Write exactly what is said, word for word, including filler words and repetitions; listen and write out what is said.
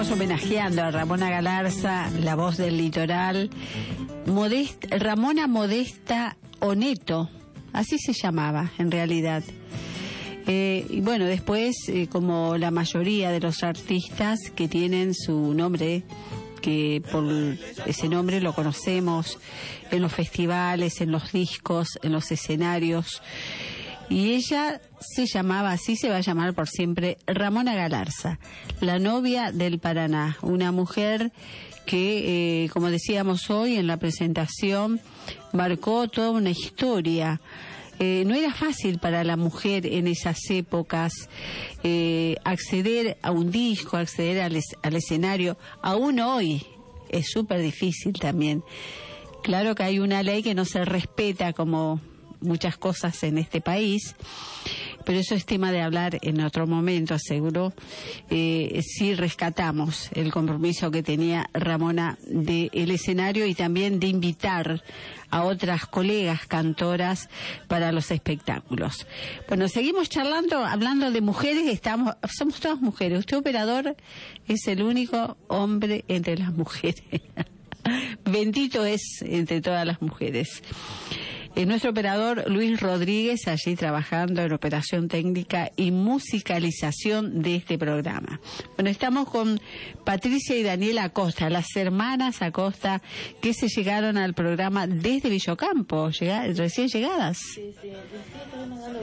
Estamos homenajeando a Ramona Galarza, la voz del litoral. Modest, Ramona Modesta Oneto, así se llamaba en realidad. Eh, y bueno, después, eh, como la mayoría de los artistas que tienen su nombre, que por ese nombre lo conocemos en los festivales, en los discos, en los escenarios. Y ella se llamaba, así se va a llamar por siempre, Ramona Galarza, la novia del Paraná, una mujer que, eh, como decíamos hoy en la presentación, marcó toda una historia. Eh, no era fácil para la mujer en esas épocas eh, acceder a un disco, acceder al, es, al escenario. Aún hoy es súper difícil también. Claro que hay una ley que no se respeta como muchas cosas en este país, pero eso es tema de hablar en otro momento, seguro. Eh, sí rescatamos el compromiso que tenía Ramona del escenario y también de invitar a otras colegas cantoras para los espectáculos. Bueno, seguimos charlando, hablando de mujeres. Estamos, somos todas mujeres. Usted, operador, es el único hombre entre las mujeres. Bendito es entre todas las mujeres. Eh, nuestro operador Luis Rodríguez, allí trabajando en operación técnica y musicalización de este programa. Bueno, estamos con Patricia y Daniela Acosta, las hermanas Acosta, que se llegaron al programa desde Villocampo, llega, recién llegadas. Sí, sí, recién estuvimos dando